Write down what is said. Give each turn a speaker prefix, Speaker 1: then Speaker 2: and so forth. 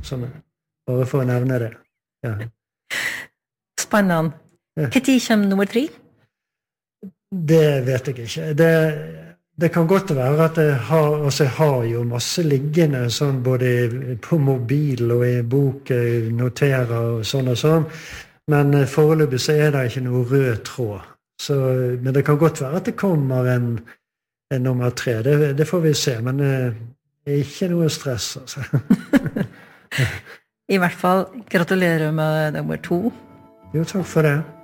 Speaker 1: Sånn, bare for å nevne det. Ja.
Speaker 2: Spennende. Hva tid kommer nummer 3?
Speaker 1: Det vet jeg ikke. Det kan godt være at jeg har jo masse liggende, sånn både på mobil og i bok, noterer og sånn. Men foreløpig så det ikke noe rød tråd. Men det kan godt være at det kommer en nummer 3. Det får vi se, men det ikke noe stress, altså.
Speaker 2: I hvert fall gratulerer med nummer 2.
Speaker 1: Jo, takk for det.